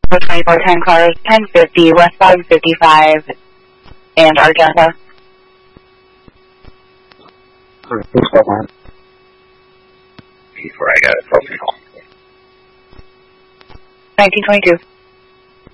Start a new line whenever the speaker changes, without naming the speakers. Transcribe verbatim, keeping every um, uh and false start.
twenty-four ten cars, ten fifty, westbound fifty-five, and Argenta.
Before I got a phone call.
nineteen twenty-two.